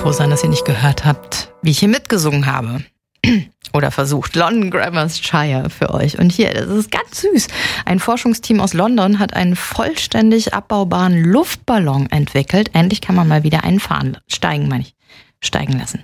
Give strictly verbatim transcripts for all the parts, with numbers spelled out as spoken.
froh sein, dass ihr nicht gehört habt, wie ich hier mitgesungen habe. Oder versucht. London Grammar's Shire für euch. Und hier, das ist ganz süß. Ein Forschungsteam aus London hat einen vollständig abbaubaren Luftballon entwickelt. Endlich kann man mal wieder einfahren. Steigen, meine ich. Steigen lassen.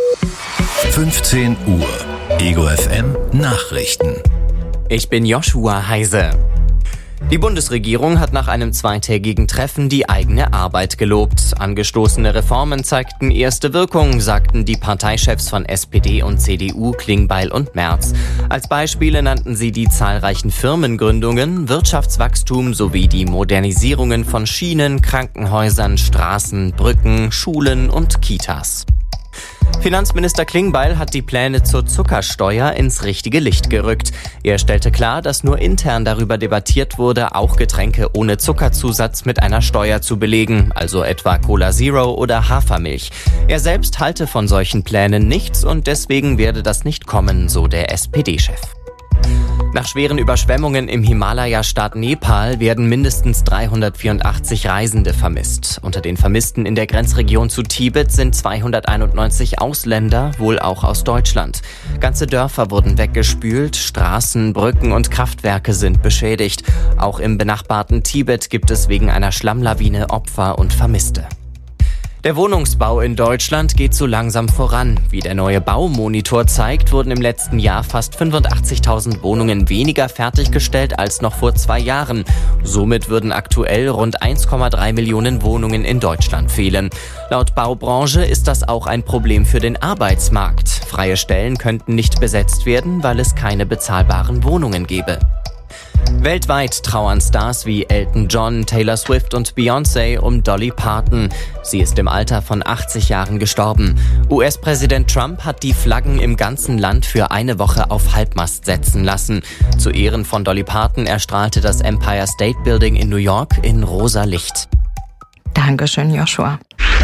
fünfzehn Uhr. Ego F M Nachrichten. Ich bin Joshua Heise. Die Bundesregierung hat nach einem zweitägigen Treffen die eigene Arbeit gelobt. Angestoßene Reformen zeigten erste Wirkung, sagten die Parteichefs von S P D und C D U Klingbeil und Merz. Als Beispiele nannten sie die zahlreichen Firmengründungen, Wirtschaftswachstum sowie die Modernisierungen von Schienen, Krankenhäusern, Straßen, Brücken, Schulen und Kitas. Finanzminister Klingbeil hat die Pläne zur Zuckersteuer ins richtige Licht gerückt. Er stellte klar, dass nur intern darüber debattiert wurde, auch Getränke ohne Zuckerzusatz mit einer Steuer zu belegen, also etwa Cola Zero oder Hafermilch. Er selbst halte von solchen Plänen nichts und deswegen werde das nicht kommen, so der S P D-Chef. Nach schweren Überschwemmungen im Himalaya-Staat Nepal werden mindestens dreihundertvierundachtzig Reisende vermisst. Unter den Vermissten in der Grenzregion zu Tibet sind zweihunderteinundneunzig Ausländer, wohl auch aus Deutschland. Ganze Dörfer wurden weggespült, Straßen, Brücken und Kraftwerke sind beschädigt. Auch im benachbarten Tibet gibt es wegen einer Schlammlawine Opfer und Vermisste. Der Wohnungsbau in Deutschland geht so langsam voran. Wie der neue Baumonitor zeigt, wurden im letzten Jahr fast fünfundachtzigtausend Wohnungen weniger fertiggestellt als noch vor zwei Jahren. Somit würden aktuell rund eins Komma drei Millionen Wohnungen in Deutschland fehlen. Laut Baubranche ist das auch ein Problem für den Arbeitsmarkt. Freie Stellen könnten nicht besetzt werden, weil es keine bezahlbaren Wohnungen gäbe. Weltweit trauern Stars wie Elton John, Taylor Swift und Beyoncé um Dolly Parton. Sie ist im Alter von achtzig Jahren gestorben. U S-Präsident Trump hat die Flaggen im ganzen Land für eine Woche auf Halbmast setzen lassen. Zu Ehren von Dolly Parton erstrahlte das Empire State Building in New York in rosa Licht. Dankeschön, Joshua.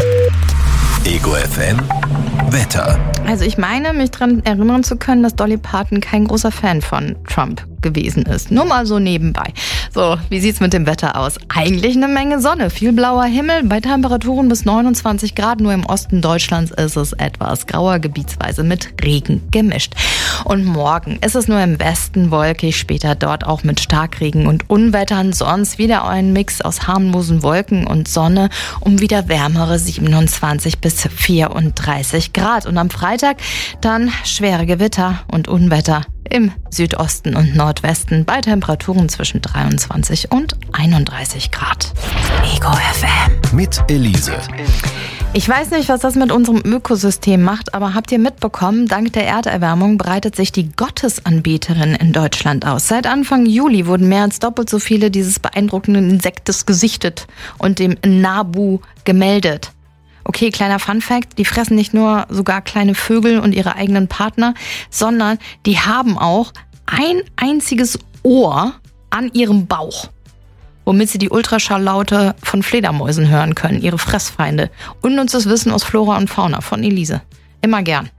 Ego F M Wetter. Also ich meine, mich daran erinnern zu können, dass Dolly Parton kein großer Fan von Trump gewesen ist. Nur mal so nebenbei. So, wie sieht's mit dem Wetter aus? Eigentlich eine Menge Sonne, viel blauer Himmel, bei Temperaturen bis neunundzwanzig Grad. Nur im Osten Deutschlands ist es etwas grauer, gebietsweise mit Regen gemischt. Und morgen ist es nur im Westen wolkig, später dort auch mit Starkregen und Unwettern. Sonst wieder ein Mix aus harmlosen Wolken und Sonne um wieder wärmere siebenundzwanzig bis vierunddreißig Grad. Und am Freitag dann schwere Gewitter und Unwetter im Südosten und Nordwesten bei Temperaturen zwischen dreiundzwanzig und einunddreißig Grad. Ego F M. Mit Elise. Ich weiß nicht, was das mit unserem Ökosystem macht, aber habt ihr mitbekommen, dank der Erderwärmung breitet sich die Gottesanbeterin in Deutschland aus. Seit Anfang Juli wurden mehr als doppelt so viele dieses beeindruckenden Insektes gesichtet und dem Nabu gemeldet. Okay, kleiner Funfact, die fressen nicht nur sogar kleine Vögel und ihre eigenen Partner, sondern die haben auch ein einziges Ohr an ihrem Bauch, womit sie die Ultraschalllaute von Fledermäusen hören können, ihre Fressfeinde. Unnützes Wissen aus Flora und Fauna von Elise. Immer gern.